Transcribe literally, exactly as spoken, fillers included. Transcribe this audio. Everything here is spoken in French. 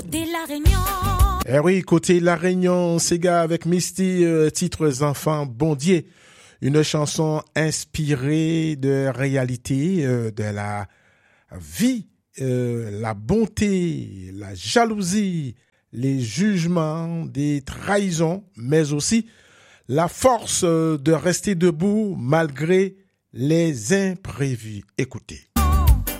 Côté La Réunion. Eh oui, côté La Réunion, c'est gars avec Misty, euh, titres enfants bondier. Une chanson inspirée de réalité, euh, de la vie, euh, la bonté, la jalousie, les jugements, des trahisons, mais aussi la force de rester debout malgré les imprévus. Écoutez.